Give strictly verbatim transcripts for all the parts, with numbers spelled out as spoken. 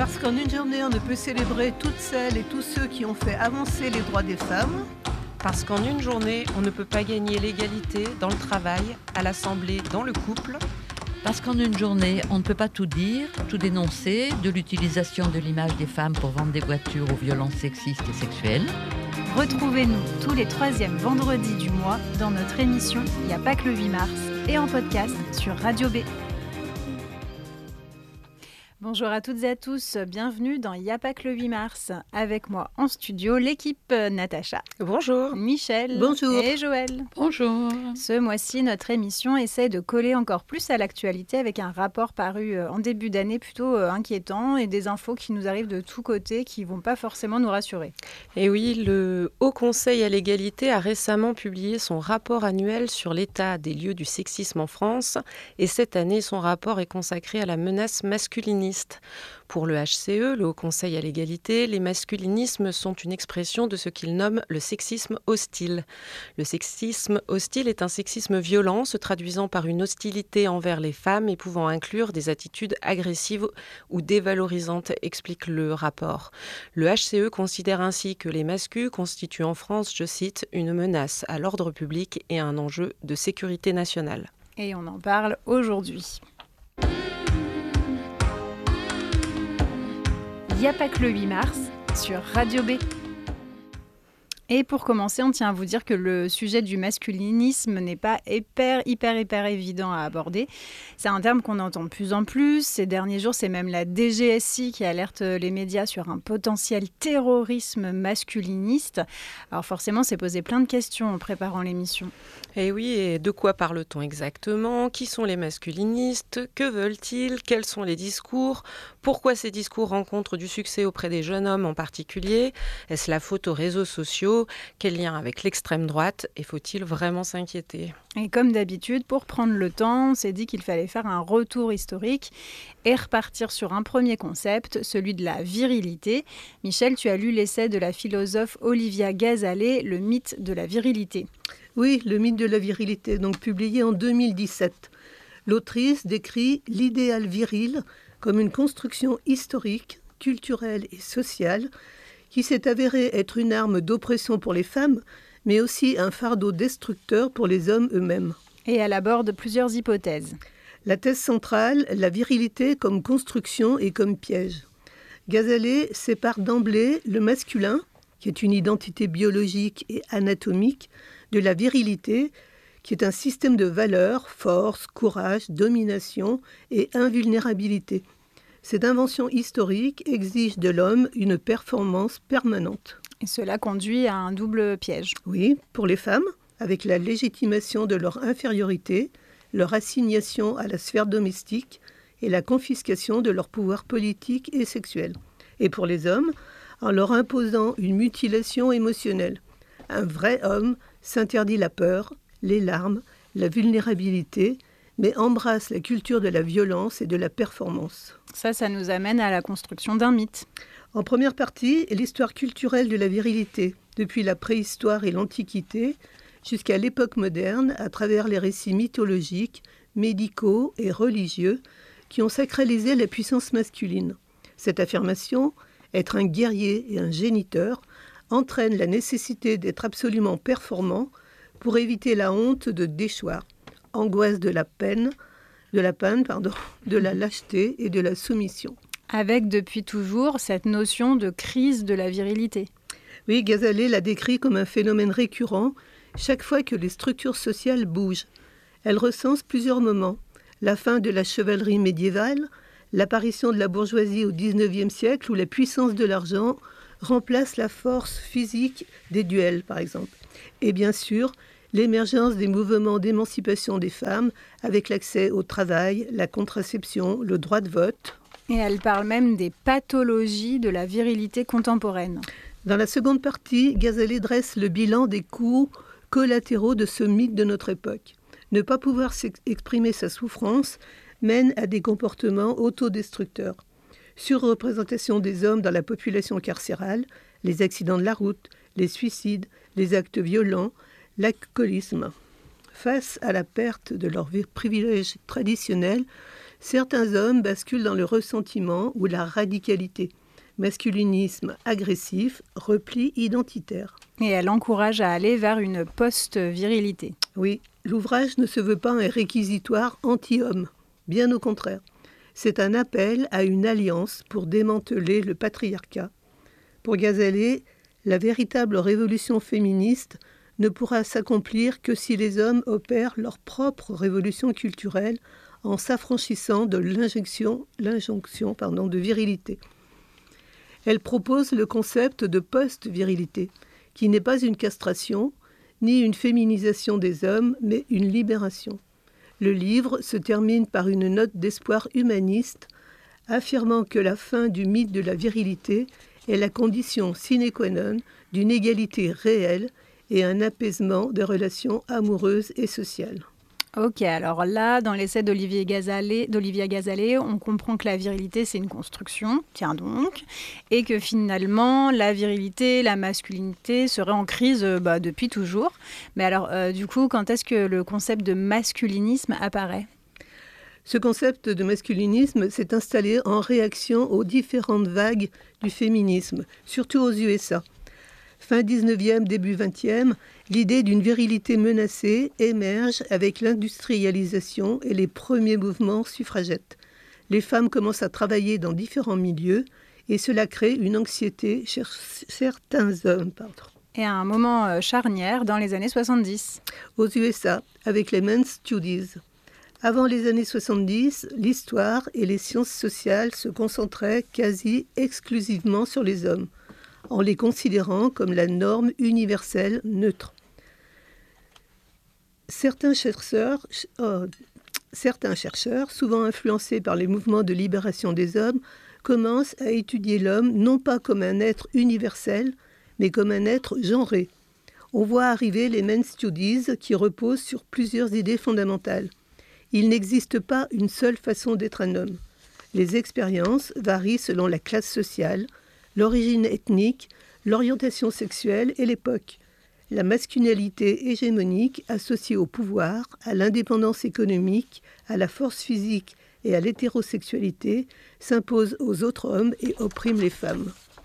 Parce qu'en une journée, on ne peut célébrer toutes celles et tous ceux qui ont fait avancer les droits des femmes. Parce qu'en une journée, on ne peut pas gagner l'égalité dans le travail, à l'Assemblée, dans le couple. Parce qu'en une journée, on ne peut pas tout dire, tout dénoncer, de l'utilisation de l'image des femmes pour vendre des voitures aux violences sexistes et sexuelles. Retrouvez-nous tous les troisièmes vendredis du mois dans notre émission Il n'y a pas que le huit mars et en podcast sur Radio B. Bonjour à toutes et à tous, bienvenue dans Il n'y a pas que le huit mars. Avec moi en studio, l'équipe Natacha. Bonjour. Michel. Bonjour. Et Joël. Bonjour. Ce mois-ci, notre émission essaie de coller encore plus à l'actualité avec un rapport paru en début d'année plutôt inquiétant et des infos qui nous arrivent de tous côtés qui ne vont pas forcément nous rassurer. Et oui, le Haut Conseil à l'égalité a récemment publié son rapport annuel sur l'état des lieux du sexisme en France. Et cette année, son rapport est consacré à la menace masculiniste. Pour le H C E, le Haut Conseil à l'égalité, les masculinismes sont une expression de ce qu'il nomme le sexisme hostile. Le sexisme hostile est un sexisme violent, se traduisant par une hostilité envers les femmes et pouvant inclure des attitudes agressives ou dévalorisantes, explique le rapport. Le H C E considère ainsi que les masculins constituent en France, je cite, une menace à l'ordre public et un enjeu de sécurité nationale. Et on en parle aujourd'hui. Il n'y a pas que le huit mars sur Radio B. Et pour commencer, on tient à vous dire que le sujet du masculinisme n'est pas hyper, hyper, hyper évident à aborder. C'est un terme qu'on entend de plus en plus. Ces derniers jours, c'est même la D G S I qui alerte les médias sur un potentiel terrorisme masculiniste. Alors forcément, c'est posé plein de questions en préparant l'émission. Et oui, et de quoi parle-t-on exactement ? Qui sont les masculinistes ? Que veulent-ils ? Quels sont les discours ? Pourquoi ces discours rencontrent du succès auprès des jeunes hommes en particulier ? Est-ce la faute aux réseaux sociaux ? Quel lien avec l'extrême droite ? Et faut-il vraiment s'inquiéter ? Et comme d'habitude, pour prendre le temps, on s'est dit qu'il fallait faire un retour historique et repartir sur un premier concept, celui de la virilité. Michel, tu as lu l'essai de la philosophe Olivia Gazalet, Le mythe de la virilité. Oui, le mythe de la virilité, donc publié en deux mille dix-sept. L'autrice décrit l'idéal viril comme une construction historique, culturelle et sociale qui s'est avérée être une arme d'oppression pour les femmes, mais aussi un fardeau destructeur pour les hommes eux-mêmes. Et elle aborde plusieurs hypothèses. La thèse centrale, la virilité comme construction et comme piège. Gazalet sépare d'emblée le masculin, qui est une identité biologique et anatomique, de la virilité, qui est un système de valeurs, force, courage, domination et invulnérabilité. Cette invention historique exige de l'homme une performance permanente. Et cela conduit à un double piège. Oui, pour les femmes, avec la légitimation de leur infériorité, leur assignation à la sphère domestique et la confiscation de leur pouvoir politique et sexuel. Et pour les hommes, en leur imposant une mutilation émotionnelle. Un vrai homme s'interdit la peur, les larmes, la vulnérabilité, mais embrasse la culture de la violence et de la performance. Ça, ça nous amène à la construction d'un mythe. En première partie, l'histoire culturelle de la virilité, depuis la préhistoire et l'Antiquité, jusqu'à l'époque moderne, à travers les récits mythologiques, médicaux et religieux, qui ont sacralisé la puissance masculine. Cette affirmation, être un guerrier et un géniteur, entraîne la nécessité d'être absolument performant pour éviter la honte de déchoir, angoisse de la peine, de la peine, pardon, de la lâcheté et de la soumission. Avec depuis toujours cette notion de crise de la virilité. Oui, Gazalet l'a décrit comme un phénomène récurrent chaque fois que les structures sociales bougent. Elle recense plusieurs moments. La fin de la chevalerie médiévale, l'apparition de la bourgeoisie au dix-neuvième siècle où la puissance de l'argent remplace la force physique des duels, par exemple. Et bien sûr, l'émergence des mouvements d'émancipation des femmes avec l'accès au travail, la contraception, le droit de vote. Et elle parle même des pathologies de la virilité contemporaine. Dans la seconde partie, Gazalet dresse le bilan des coups collatéraux de ce mythe de notre époque. Ne pas pouvoir exprimer sa souffrance mène à des comportements autodestructeurs. Surreprésentation des hommes dans la population carcérale, les accidents de la route, les suicides, les actes violents, l'alcoolisme. Face à la perte de leurs privilèges traditionnels, certains hommes basculent dans le ressentiment ou la radicalité. Masculinisme agressif, repli identitaire. Et elle encourage à aller vers une post-virilité. Oui, l'ouvrage ne se veut pas un réquisitoire anti-homme, bien au contraire. C'est un appel à une alliance pour démanteler le patriarcat. Pour Ghazaleh, la véritable révolution féministe ne pourra s'accomplir que si les hommes opèrent leur propre révolution culturelle en s'affranchissant de l'injonction, l'injonction pardon, de virilité. Elle propose le concept de post-virilité, qui n'est pas une castration, ni une féminisation des hommes, mais une libération. Le livre se termine par une note d'espoir humaniste, affirmant que la fin du mythe de la virilité est la condition sine qua non d'une égalité réelle et un apaisement des relations amoureuses et sociales. Ok, alors là, dans l'essai d'Olivier Ghazaleh, d'Olivia Ghazaleh, on comprend que la virilité, c'est une construction, tiens donc, et que finalement, la virilité, la masculinité seraient en crise bah, depuis toujours. Mais alors, euh, du coup, quand est-ce que le concept de masculinisme apparaît ? Ce concept de masculinisme s'est installé en réaction aux différentes vagues du féminisme, surtout aux U S A. Fin dix-neuvième, début vingtième, l'idée d'une virilité menacée émerge avec l'industrialisation et les premiers mouvements suffragettes. Les femmes commencent à travailler dans différents milieux et cela crée une anxiété chez certains hommes. Pardon. Et à un moment charnière dans les années soixante-dix. Aux U S A, avec les Men's Studies. Avant les années soixante-dix, l'histoire et les sciences sociales se concentraient quasi exclusivement sur les hommes, en les considérant comme la norme universelle neutre. Certains chercheurs, euh, certains chercheurs, souvent influencés par les mouvements de libération des hommes, commencent à étudier l'homme non pas comme un être universel, mais comme un être genré. On voit arriver les Men's Studies qui reposent sur plusieurs idées fondamentales. Il n'existe pas une seule façon d'être un homme. Les expériences varient selon la classe sociale, l'origine ethnique, l'orientation sexuelle et l'époque. La masculinité hégémonique associée au pouvoir, à l'indépendance économique, à la force physique et à l'hétérosexualité s'impose aux autres hommes et opprime les femmes.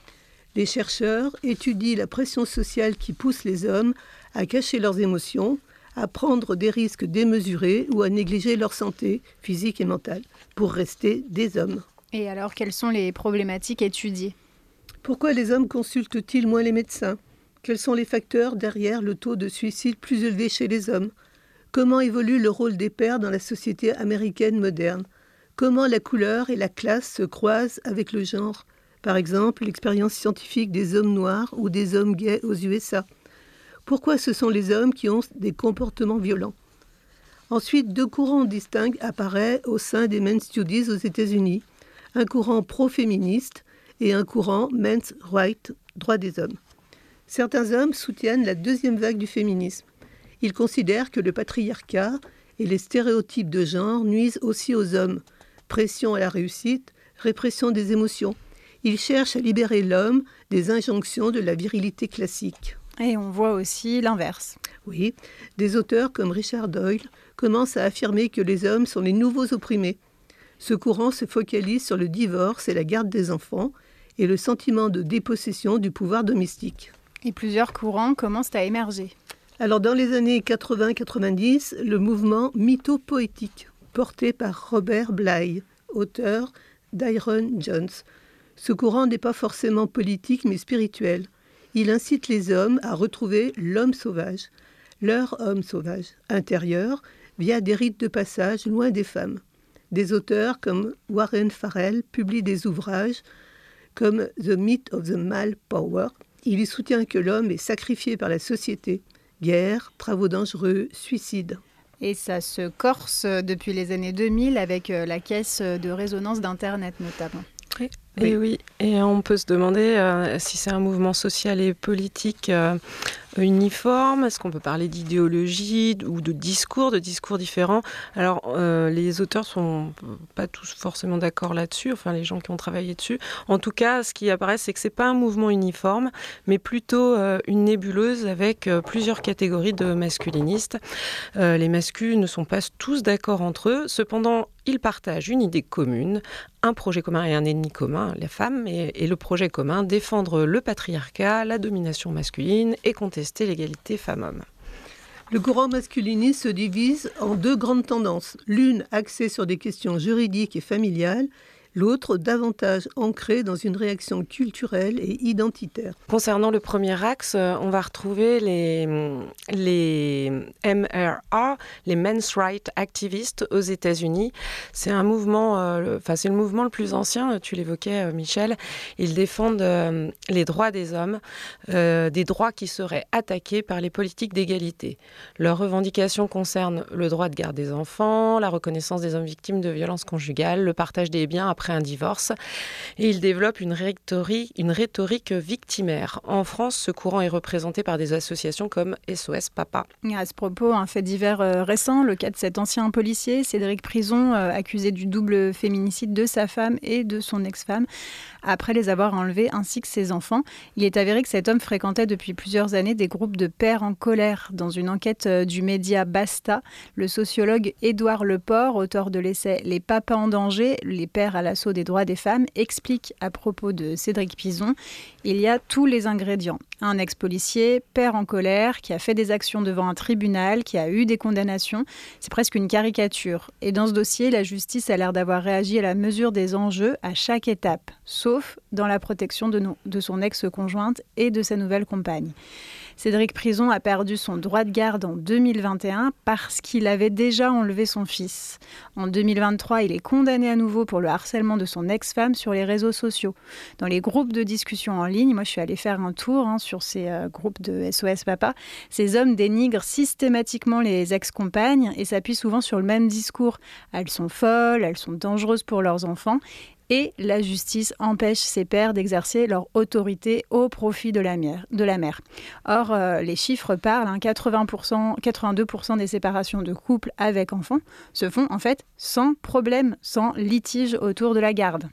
Les chercheurs étudient la pression sociale qui pousse les hommes à cacher leurs émotions, à prendre des risques démesurés ou à négliger leur santé physique et mentale pour rester des hommes. Et alors, quelles sont les problématiques étudiées ? Pourquoi les hommes consultent-ils moins les médecins ? Quels sont les facteurs derrière le taux de suicide plus élevé chez les hommes ? Comment évolue le rôle des pères dans la société américaine moderne ? Comment la couleur et la classe se croisent avec le genre ? Par exemple, l'expérience scientifique des hommes noirs ou des hommes gays aux U S A. Pourquoi ce sont les hommes qui ont des comportements violents ? Ensuite, deux courants distincts apparaissent au sein des Men's Studies aux États-Unis. Un courant pro-féministe et un courant Men's Rights, droit des hommes. Certains hommes soutiennent la deuxième vague du féminisme. Ils considèrent que le patriarcat et les stéréotypes de genre nuisent aussi aux hommes. Pression à la réussite, répression des émotions. Ils cherchent à libérer l'homme des injonctions de la virilité classique. Et on voit aussi l'inverse. Oui, des auteurs comme Richard Doyle commencent à affirmer que les hommes sont les nouveaux opprimés. Ce courant se focalise sur le divorce et la garde des enfants et le sentiment de dépossession du pouvoir domestique. Et plusieurs courants commencent à émerger. Alors dans les années quatre-vingts quatre-vingt-dix, le mouvement mytho-poétique, porté par Robert Bly, auteur d'Iron Jones. Ce courant n'est pas forcément politique mais spirituel. Il incite les hommes à retrouver l'homme sauvage, leur homme sauvage, intérieur, via des rites de passage loin des femmes. Des auteurs comme Warren Farrell publient des ouvrages comme The Myth of the Male Power. Il y soutient que l'homme est sacrifié par la société. Guerre, travaux dangereux, suicide. Et ça se corse depuis les années deux mille avec la caisse de résonance d'Internet notamment. Oui. Et oui, et on peut se demander euh, si c'est un mouvement social et politique euh, Uniforme, est-ce qu'on peut parler d'idéologie ou de discours, de discours différents? Alors, euh, les auteurs ne sont pas tous forcément d'accord là-dessus, enfin les gens qui ont travaillé dessus. En tout cas, ce qui apparaît, c'est que ce n'est pas un mouvement uniforme, mais plutôt euh, une nébuleuse avec euh, plusieurs catégories de masculinistes. Euh, les masculins ne sont pas tous d'accord entre eux, cependant, ils partagent une idée commune, un projet commun et un ennemi commun, la femme, et, et le projet commun, défendre le patriarcat, la domination masculine et contester l'égalité femmes-hommes. Le courant masculiniste se divise en deux grandes tendances, l'une axée sur des questions juridiques et familiales, l'autre davantage ancrée dans une réaction culturelle et identitaire. Concernant le premier axe, on va retrouver les, les M R A, les Men's Rights Activists aux États-Unis. C'est un mouvement, euh, enfin c'est le mouvement le plus ancien, tu l'évoquais Michel. Ils défendent euh, les droits des hommes, euh, des droits qui seraient attaqués par les politiques d'égalité. Leurs revendications concernent le droit de garde des enfants, la reconnaissance des hommes victimes de violences conjugales, le partage des biens après un divorce, et il développe une rhétorique, une rhétorique victimaire. En France, ce courant est représenté par des associations comme S O S Papa. À ce propos, un fait divers euh, récent, le cas de cet ancien policier, Cédric Prison, euh, accusé du double féminicide de sa femme et de son ex-femme, après les avoir enlevés ainsi que ses enfants. Il est avéré que cet homme fréquentait depuis plusieurs années des groupes de pères en colère. Dans une enquête euh, du média Basta, le sociologue Édouard Leport, auteur de l'essai « Les papas en danger, les pères à l'assaut des droits des femmes », explique à propos de Cédric Prison, il y a tous les ingrédients. Un ex-policier, père en colère, qui a fait des actions devant un tribunal, qui a eu des condamnations. C'est presque une caricature. Et dans ce dossier, la justice a l'air d'avoir réagi à la mesure des enjeux à chaque étape, sauf dans la protection de, no- de son ex-conjointe et de sa nouvelle compagne. Cédric Prison a perdu son droit de garde en deux mille vingt et un parce qu'il avait déjà enlevé son fils. En deux mille vingt-trois, il est condamné à nouveau pour le harcèlement de son ex-femme sur les réseaux sociaux. Dans les groupes de discussion en ligne, moi je suis allée faire un tour hein, sur ces euh, groupes de S O S Papa, ces hommes dénigrent systématiquement les ex-compagnes et s'appuient souvent sur le même discours. Elles sont folles, elles sont dangereuses pour leurs enfants. Et la justice empêche ces pères d'exercer leur autorité au profit de la mère. De la mère. Or, euh, les chiffres parlent, hein, quatre-vingts pour cent, quatre-vingt-deux pour cent des séparations de couples avec enfants se font en fait sans problème, sans litige autour de la garde.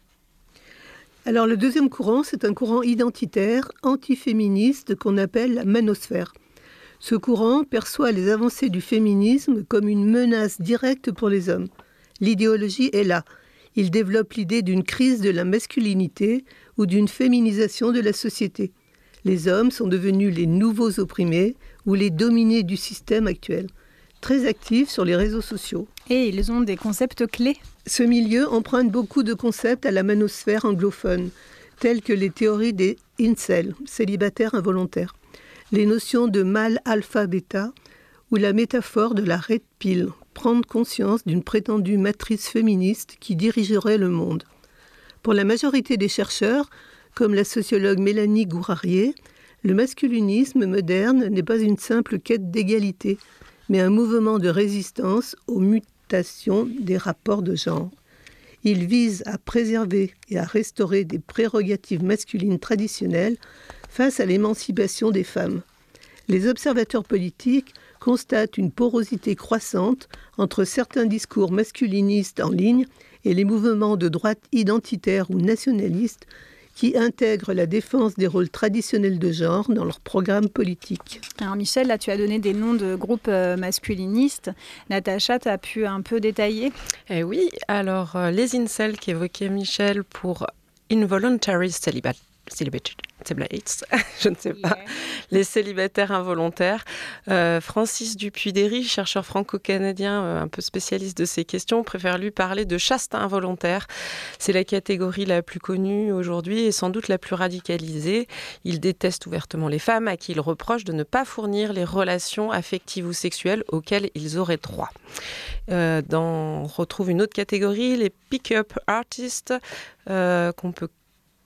Alors le deuxième courant, c'est un courant identitaire, antiféministe qu'on appelle la manosphère. Ce courant perçoit les avancées du féminisme comme une menace directe pour les hommes. L'idéologie est là. Il développe l'idée d'une crise de la masculinité ou d'une féminisation de la société. Les hommes sont devenus les nouveaux opprimés ou les dominés du système actuel. Très actifs sur les réseaux sociaux. Et ils ont des concepts clés. Ce milieu emprunte beaucoup de concepts à la manosphère anglophone, tels que les théories des incels, célibataires involontaires, les notions de mâle alpha-bêta ou la métaphore de la red pill, prendre conscience d'une prétendue matrice féministe qui dirigerait le monde. Pour la majorité des chercheurs, comme la sociologue Mélanie Gourarier, le masculinisme moderne n'est pas une simple quête d'égalité, mais un mouvement de résistance aux mutations des rapports de genre. Il vise à préserver et à restaurer des prérogatives masculines traditionnelles face à l'émancipation des femmes. Les observateurs politiques constatent une porosité croissante entre certains discours masculinistes en ligne et les mouvements de droite identitaires ou nationalistes qui intègrent la défense des rôles traditionnels de genre dans leurs programmes politiques. Alors Michel, là tu as donné des noms de groupes euh, masculinistes. Natacha, tu as pu un peu détailler ? Eh oui, alors euh, les incels qu'évoquait Michel pour Involuntary Celibate. Celibates, je ne sais pas, yeah. Les célibataires involontaires. Euh, Francis Dupuy-Derry, chercheur franco-canadien, euh, un peu spécialiste de ces questions, préfère lui parler de chaste involontaire. C'est la catégorie la plus connue aujourd'hui et sans doute la plus radicalisée. Il déteste ouvertement les femmes à qui il reproche de ne pas fournir les relations affectives ou sexuelles auxquelles ils auraient droit. Euh, dans, on retrouve une autre catégorie, les pick-up artists, euh, qu'on peut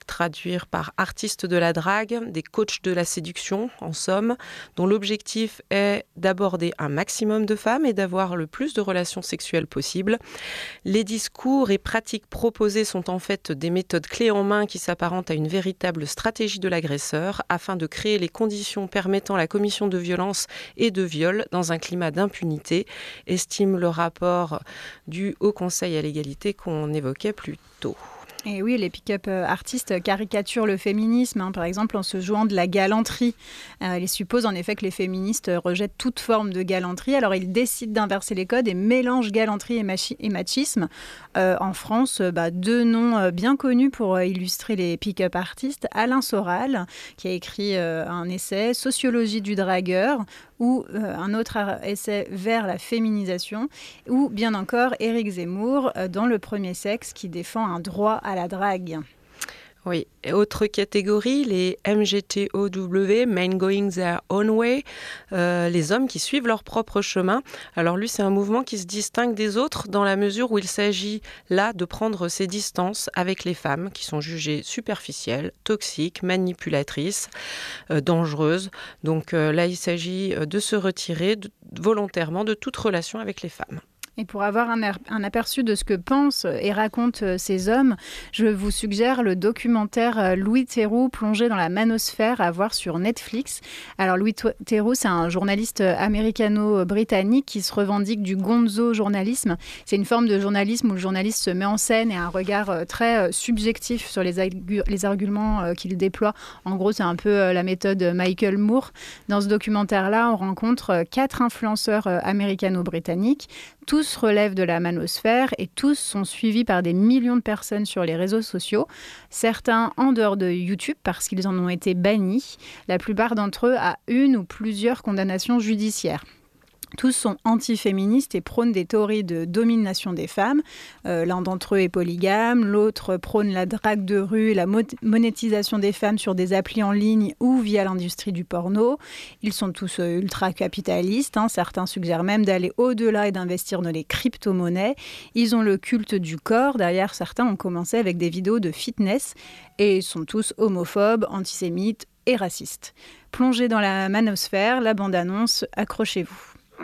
traduire par artistes de la drague, des coachs de la séduction, en somme, dont l'objectif est d'aborder un maximum de femmes et d'avoir le plus de relations sexuelles possible. Les discours et pratiques proposées sont en fait des méthodes clés en main qui s'apparentent à une véritable stratégie de l'agresseur afin de créer les conditions permettant la commission de violences et de viols dans un climat d'impunité, estime le rapport du Haut Conseil à l'égalité qu'on évoquait plus tôt. Et oui, les pick-up artistes caricaturent le féminisme, hein, par exemple en se jouant de la galanterie. Euh, ils supposent en effet que les féministes rejettent toute forme de galanterie. Alors ils décident d'inverser les codes et mélangent galanterie et, machi- et machisme. Euh, en France, bah, deux noms bien connus pour illustrer les pick-up artistes. Alain Soral, qui a écrit euh, un essai « Sociologie du dragueur », ou euh, un autre essai vers la féminisation, ou bien encore Éric Zemmour euh, dans Le Premier Sexe qui défend un droit à la drague. Oui, et autre catégorie, les M G T O W, Men Going Their Own Way, euh, les hommes qui suivent leur propre chemin. Alors lui, c'est un mouvement qui se distingue des autres dans la mesure où il s'agit là de prendre ses distances avec les femmes qui sont jugées superficielles, toxiques, manipulatrices, euh, dangereuses. Donc euh, là, il s'agit de se retirer de, volontairement de toute relation avec les femmes. Et pour avoir un, er- un aperçu de ce que pensent et racontent ces hommes, je vous suggère le documentaire Louis Theroux, Plongé dans la manosphère, à voir sur Netflix. Alors Louis Theroux, c'est un journaliste américano-britannique qui se revendique du gonzo journalisme. C'est une forme de journalisme où le journaliste se met en scène et a un regard très subjectif sur les, argu- les arguments qu'il déploie. En gros, c'est un peu la méthode Michael Moore. Dans ce documentaire-là, on rencontre quatre influenceurs américano-britanniques. Tous relèvent de la manosphère et tous sont suivis par des millions de personnes sur les réseaux sociaux. Certains en dehors de YouTube parce qu'ils en ont été bannis. La plupart d'entre eux à une ou plusieurs condamnations judiciaires. Tous sont antiféministes et prônent des théories de domination des femmes. Euh, l'un d'entre eux est polygame, l'autre prône la drague de rue, la mo- monétisation des femmes sur des applis en ligne ou via l'industrie du porno. Ils sont tous euh, ultra-capitalistes. Hein. Certains suggèrent même d'aller au-delà et d'investir dans les crypto-monnaies. Ils ont le culte du corps. Derrière, certains ont commencé avec des vidéos de fitness et sont tous homophobes, antisémites et racistes. Plongez dans la manosphère, la bande-annonce, accrochez-vous.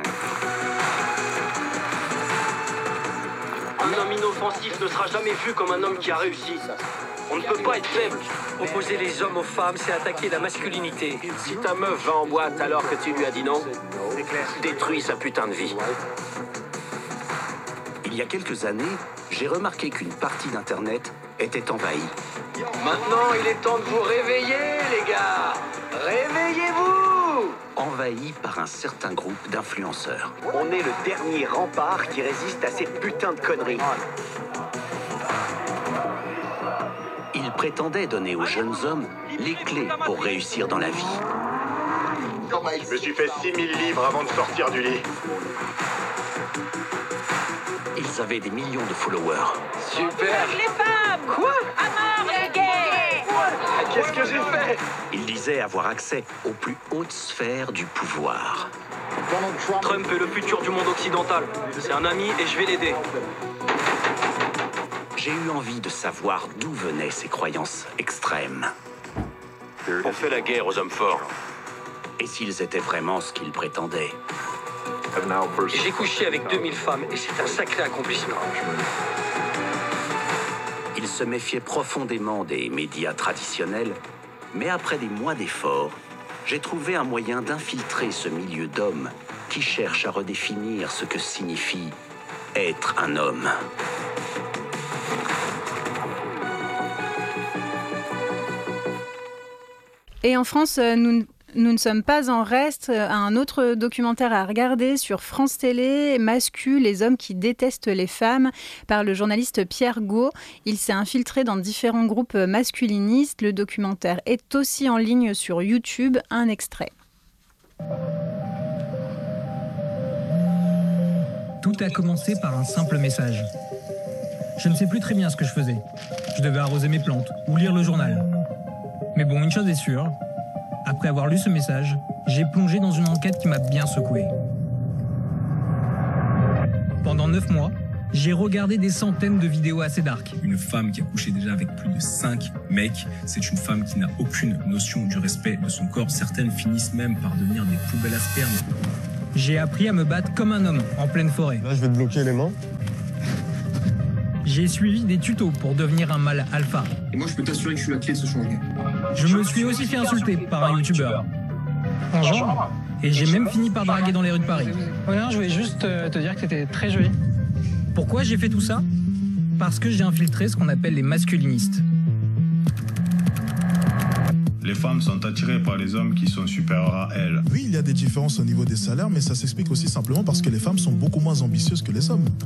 Un homme inoffensif ne sera jamais vu comme un homme qui a réussi. On ne peut pas être faible. Opposer les hommes aux femmes, c'est attaquer la masculinité. Si ta meuf va en boîte alors que tu lui as dit non, détruis sa putain de vie. Il y a quelques années, j'ai remarqué qu'une partie d'Internet était envahie. Maintenant, il est temps de vous réveiller, les gars. Réveillez-vous! Envahie par un certain groupe d'influenceurs. On est le dernier rempart qui résiste à ces putains de conneries. Ils prétendaient donner aux jeunes hommes les clés pour réussir dans la vie. Je me suis fait six mille livres avant de sortir du lit. Ils avaient des millions de followers. Super! Les femmes! Quoi? À mort les gays! Qu'est-ce que j'ai fait? Ils disaient avoir accès aux plus hautes sphères du pouvoir. Trump est le futur du monde occidental. C'est un ami et je vais l'aider. J'ai eu envie de savoir d'où venaient ces croyances extrêmes. On fait la guerre aux hommes forts. Et s'ils étaient vraiment ce qu'ils prétendaient. J'ai couché avec deux mille femmes et c'est un sacré accomplissement. Ils se méfiaient profondément des médias traditionnels, mais après des mois d'efforts, j'ai trouvé un moyen d'infiltrer ce milieu d'hommes qui cherchent à redéfinir ce que signifie être un homme. Et en France, nous, nous ne sommes pas en reste. Un autre documentaire à regarder sur France Télé, Mascu, les hommes qui détestent les femmes, par le journaliste Pierre Gault. Il s'est infiltré dans différents groupes masculinistes. Le documentaire est aussi en ligne sur YouTube. Un extrait. Tout a commencé par un simple message. Je ne sais plus très bien ce que je faisais. Je devais arroser mes plantes ou lire le journal. Mais bon, une chose est sûre, après avoir lu ce message, j'ai plongé dans une enquête qui m'a bien secoué. Pendant neuf mois, J'ai regardé des centaines de vidéos assez dark. Une femme qui a couché déjà avec plus de cinq mecs, c'est une femme qui n'a aucune notion du respect de son corps. Certaines finissent même par devenir des poubelles à sperme. J'ai appris à me battre comme un homme en pleine forêt. Là, je vais te bloquer les mains. J'ai suivi des tutos pour devenir un mâle alpha. Et moi, je peux t'assurer que je suis la clé de ce changement. Je me suis aussi fait insulter par un youtubeur. Bonjour. Et j'ai même fini par draguer dans les rues de Paris. Ouais, non, je voulais juste te, te dire que t'étais très jolie. Pourquoi j'ai fait tout ça? Parce que j'ai infiltré ce qu'on appelle les masculinistes. Les femmes sont attirées par les hommes qui sont supérieurs à elles. Oui, il y a des différences au niveau des salaires, mais ça s'explique aussi simplement parce que les femmes sont beaucoup moins ambitieuses que les hommes.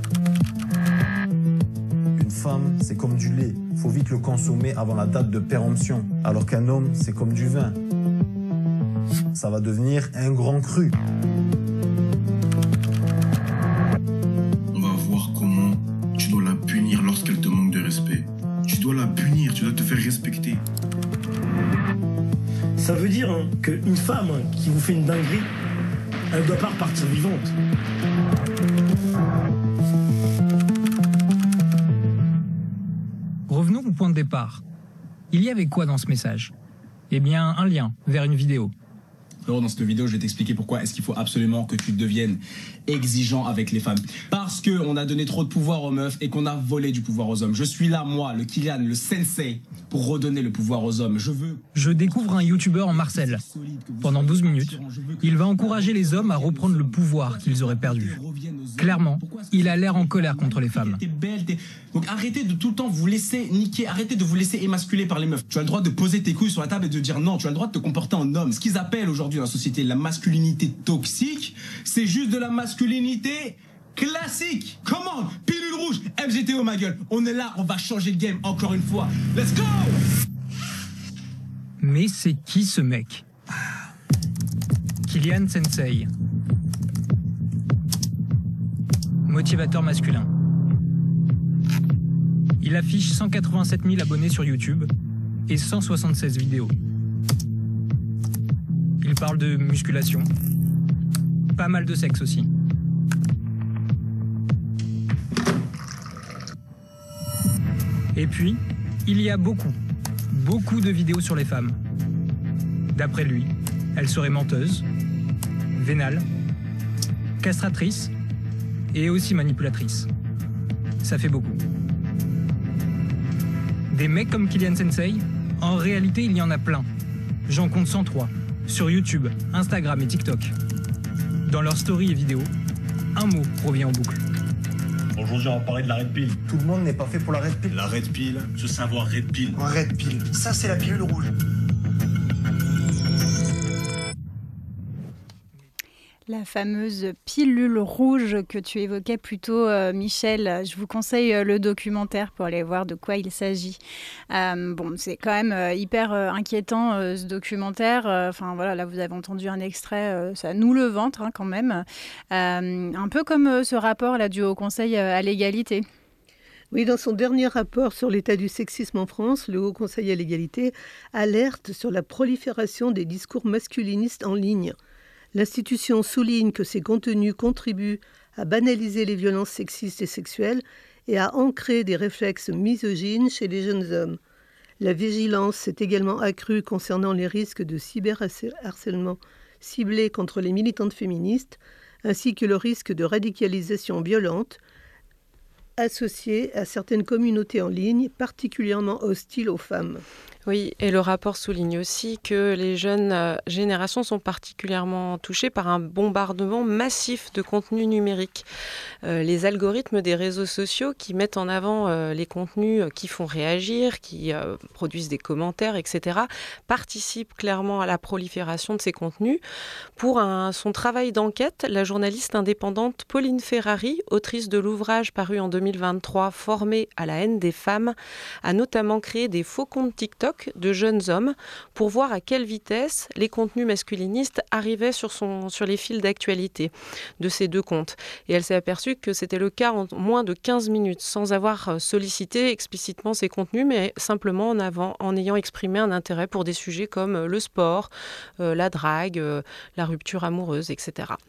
Une femme, c'est comme du lait. Faut vite le consommer avant la date de péremption. Alors qu'un homme, c'est comme du vin. Ça va devenir un grand cru. On va voir comment tu dois la punir lorsqu'elle te manque de respect. Tu dois la punir, tu dois te faire respecter. Ça veut dire hein, qu'une femme hein, qui vous fait une dinguerie, elle ne doit pas repartir vivante. Revenons au point de départ. Il y avait quoi dans ce message? Eh bien, un lien vers une vidéo. Alors dans cette vidéo, je vais t'expliquer pourquoi est-ce qu'il faut absolument que tu deviennes exigeant avec les femmes. Parce qu'on a donné trop de pouvoir aux meufs et qu'on a volé du pouvoir aux hommes. Je suis là, moi, le Kylian, le sensei, pour redonner le pouvoir aux hommes. Je veux... Je découvre un youtubeur en Marseille. Pendant douze minutes, il va encourager les hommes à reprendre le pouvoir qu'ils auraient perdu. Clairement, il a l'air en colère contre les femmes. T'es belle, t'es... Donc arrêtez de tout le temps vous laisser niquer, arrêtez de vous laisser émasculer par les meufs. Tu as le droit de poser tes couilles sur la table et de dire non, tu as le droit de te comporter en homme. Ce qu'ils appellent aujourd'hui dans la société la masculinité toxique, c'est juste de la masculinité classique. Comment? Pilule rouge, M G T O ma gueule. On est là, on va changer le game encore une fois. Let's go! Mais c'est qui ce mec? Kylian Sensei. Motivateur masculin. Il affiche cent quatre-vingt-sept mille abonnés sur YouTube et cent soixante-seize vidéos. Il parle de musculation, pas mal de sexe aussi. Et puis, il y a beaucoup, beaucoup de vidéos sur les femmes. D'après lui, elles seraient menteuses, vénales, castratrices et aussi manipulatrices. Ça fait beaucoup. Des mecs comme Kylian Sensei, en réalité, il y en a plein. J'en compte cent trois. Sur YouTube, Instagram et TikTok. Dans leurs stories et vidéos, un mot revient en boucle. Aujourd'hui, on va parler de la red pill. Tout le monde n'est pas fait pour la red pill. La red pill, se savoir red pill. Red pill, ça c'est la pilule rouge. La fameuse pilule rouge que tu évoquais plus tôt, euh, Michel. Je vous conseille euh, le documentaire pour aller voir de quoi il s'agit. Euh, bon, c'est quand même euh, hyper euh, inquiétant euh, ce documentaire. Enfin euh, voilà, là vous avez entendu un extrait, euh, ça noue le ventre hein, quand même. Euh, un peu comme euh, ce rapport là du Haut Conseil euh, à l'égalité. Oui, dans son dernier rapport sur l'état du sexisme en France, le Haut Conseil à l'égalité alerte sur la prolifération des discours masculinistes en ligne. L'institution souligne que ces contenus contribuent à banaliser les violences sexistes et sexuelles et à ancrer des réflexes misogynes chez les jeunes hommes. La vigilance s'est également accrue concernant les risques de cyberharcèlement ciblé contre les militantes féministes, ainsi que le risque de radicalisation violente associé à certaines communautés en ligne particulièrement hostiles aux femmes. Oui, et le rapport souligne aussi que les jeunes euh, générations sont particulièrement touchées par un bombardement massif de contenus numériques. Euh, les algorithmes des réseaux sociaux qui mettent en avant euh, les contenus qui font réagir, qui euh, produisent des commentaires, et cetera, participent clairement à la prolifération de ces contenus. Pour un, son travail d'enquête, la journaliste indépendante Pauline Ferrari, autrice de l'ouvrage paru en deux mille vingt-trois « Formée à la haine des femmes », a notamment créé des faux comptes TikTok de jeunes hommes pour voir à quelle vitesse les contenus masculinistes arrivaient sur, son, sur les fils d'actualité de ces deux comptes. Et elle s'est aperçue que c'était le cas en moins de quinze minutes, sans avoir sollicité explicitement ces contenus, mais simplement en, avant, en ayant exprimé un intérêt pour des sujets comme le sport, euh, la drague, euh, la rupture amoureuse, et cetera.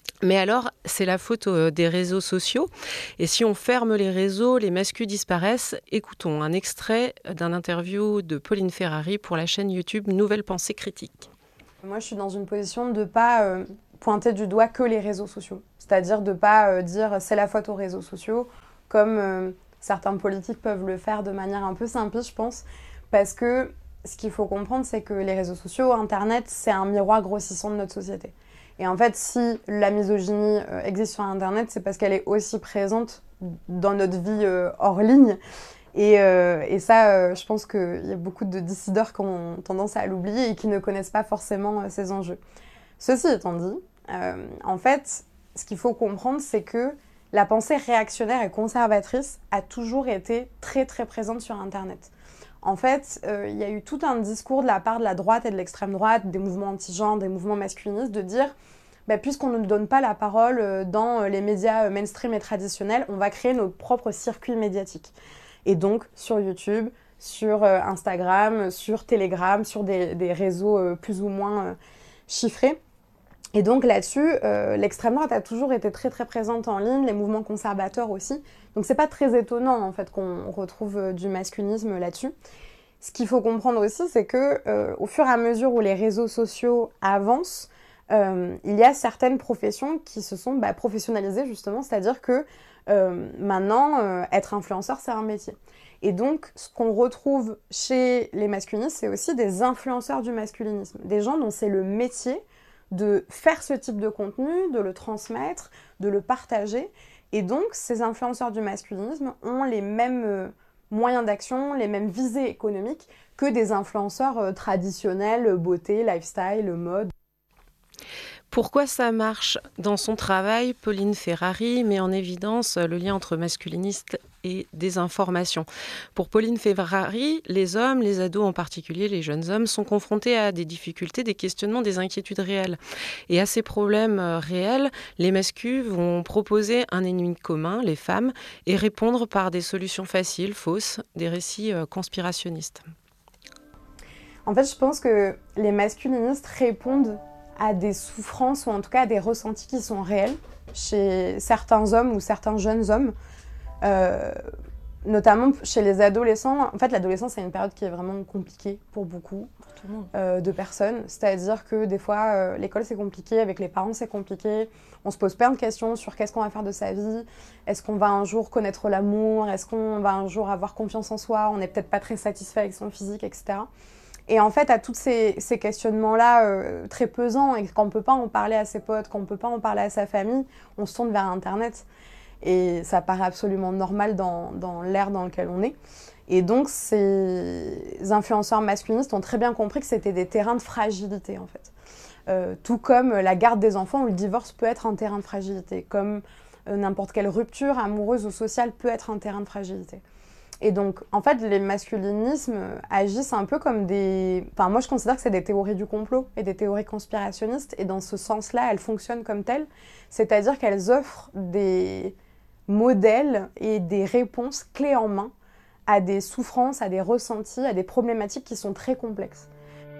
Mais alors, c'est la faute euh, des réseaux sociaux. Et si on ferme les réseaux, les masculins disparaissent. Écoutons un extrait d'un interview de Pauline Ferrari pour la chaîne YouTube Nouvelle Pensée Critique. Moi, je suis dans une position de ne pas euh, pointer du doigt que les réseaux sociaux. C'est-à-dire de ne pas euh, dire c'est la faute aux réseaux sociaux, comme euh, certains politiques peuvent le faire de manière un peu simpliste, je pense. Parce que ce qu'il faut comprendre, c'est que les réseaux sociaux, Internet, c'est un miroir grossissant de notre société. Et en fait, si la misogynie euh, existe sur Internet, c'est parce qu'elle est aussi présente dans notre vie euh, hors ligne. Et, euh, et ça, euh, je pense qu'il y a beaucoup de décideurs qui ont tendance à l'oublier et qui ne connaissent pas forcément euh, ces enjeux. Ceci étant dit, euh, en fait, ce qu'il faut comprendre, c'est que la pensée réactionnaire et conservatrice a toujours été très très présente sur Internet. En fait, euh, il y a eu tout un discours de la part de la droite et de l'extrême droite, des mouvements anti-genre, des mouvements masculinistes, de dire bah, puisqu'on ne donne pas la parole euh, dans les médias mainstream et traditionnels, on va créer nos propres circuits médiatiques. Et donc, sur YouTube, sur euh, Instagram, sur Telegram, sur des, des réseaux euh, plus ou moins euh, chiffrés. Et donc là-dessus, euh, l'extrême droite a toujours été très très présente en ligne, les mouvements conservateurs aussi. Donc c'est pas très étonnant en fait qu'on retrouve euh, du masculinisme là-dessus. Ce qu'il faut comprendre aussi, c'est que euh, au fur et à mesure où les réseaux sociaux avancent, euh, il y a certaines professions qui se sont bah, professionnalisées justement, c'est-à-dire que euh, maintenant, euh, être influenceur, c'est un métier. Et donc, ce qu'on retrouve chez les masculinistes, c'est aussi des influenceurs du masculinisme, des gens dont c'est le métier de faire ce type de contenu, de le transmettre, de le partager. Et donc, ces influenceurs du masculinisme ont les mêmes euh, moyens d'action, les mêmes visées économiques que des influenceurs euh, traditionnels, beauté, lifestyle, mode. Pourquoi ça marche ? Dans son travail, Pauline Ferrari met en évidence le lien entre masculiniste et désinformation. Pour Pauline Ferrari, les hommes, les ados en particulier, les jeunes hommes, sont confrontés à des difficultés, des questionnements, des inquiétudes réelles. Et à ces problèmes réels, les masculins vont proposer un ennemi commun, les femmes, et répondre par des solutions faciles, fausses, des récits conspirationnistes. En fait, je pense que les masculinistes répondent à des souffrances ou en tout cas à des ressentis qui sont réels chez certains hommes ou certains jeunes hommes, euh, notamment chez les adolescents. En fait, l'adolescence, c'est une période qui est vraiment compliquée pour beaucoup euh, de personnes. C'est-à-dire que des fois, euh, l'école, c'est compliqué, avec les parents, c'est compliqué. On se pose plein de questions sur qu'est-ce qu'on va faire de sa vie. Est-ce qu'on va un jour connaître l'amour? Est-ce qu'on va un jour avoir confiance en soi? On n'est peut-être pas très satisfait avec son physique, et cetera. Et en fait, à tous ces, ces questionnements-là euh, très pesants, et qu'on ne peut pas en parler à ses potes, qu'on ne peut pas en parler à sa famille, on se tourne vers Internet. Et ça paraît absolument normal dans, dans l'ère dans laquelle on est. Et donc, ces influenceurs masculinistes ont très bien compris que c'était des terrains de fragilité, en fait. Euh, tout comme la garde des enfants ou le divorce peut être un terrain de fragilité, comme euh, n'importe quelle rupture amoureuse ou sociale peut être un terrain de fragilité. Et donc, en fait, les masculinismes agissent un peu comme des... Enfin, moi, je considère que c'est des théories du complot et des théories conspirationnistes. Et dans ce sens-là, elles fonctionnent comme telles. C'est-à-dire qu'elles offrent des modèles et des réponses clés en main à des souffrances, à des ressentis, à des problématiques qui sont très complexes.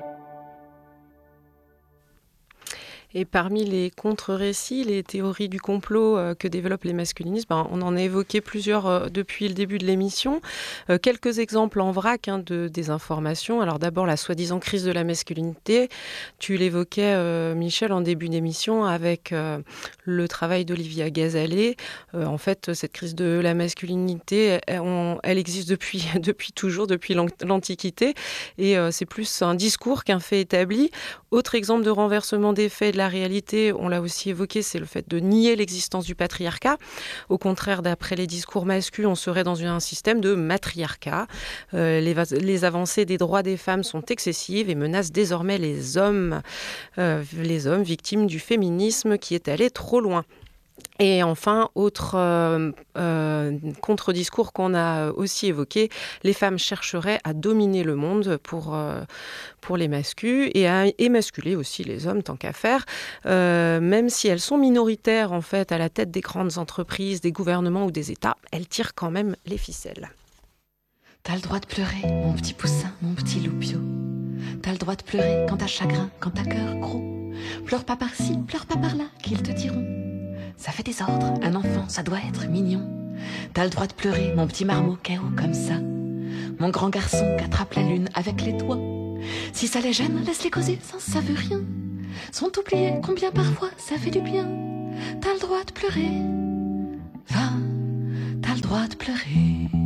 Et parmi les contre-récits, les théories du complot euh, que développent les masculinistes, ben, on en a évoqué plusieurs euh, depuis le début de l'émission. Euh, quelques exemples en vrac hein, de désinformation. Alors d'abord, la soi-disant crise de la masculinité. Tu l'évoquais, euh, Michel, en début d'émission avec euh, le travail d'Olivia Gazalet. Euh, en fait, cette crise de la masculinité, elle, on, elle existe depuis, depuis toujours, depuis l'Antiquité. Et euh, c'est plus un discours qu'un fait établi. Autre exemple de renversement des faits de la réalité, on l'a aussi évoqué, c'est le fait de nier l'existence du patriarcat. Au contraire, d'après les discours masculins, on serait dans un système de matriarcat. Euh, les, les avancées des droits des femmes sont excessives et menacent désormais les hommes, euh, les hommes victimes du féminisme qui est allé trop loin. Et enfin, autre euh, euh, contre-discours qu'on a aussi évoqué, les femmes chercheraient à dominer le monde pour, euh, pour les masculins et à émasculer aussi les hommes tant qu'à faire, euh, même si elles sont minoritaires en fait à la tête des grandes entreprises, des gouvernements ou des États, elles tirent quand même les ficelles. T'as le droit de pleurer, mon petit poussin, mon petit loupio. T'as T'as le droit de pleurer quand t'as chagrin, quand t'as cœur gros. Pleure pas par-ci, pleure pas par-là, qu'ils te diront. Ça fait des ordres, un enfant, ça doit être mignon. T'as le droit de pleurer, mon petit marmot qui est haut comme ça. Mon grand garçon qui attrape la lune avec les doigts. Si ça les gêne, laisse-les causer, ça, ça veut rien. Sont oubliés combien parfois ça fait du bien. T'as le droit de pleurer, va, t'as le droit de pleurer.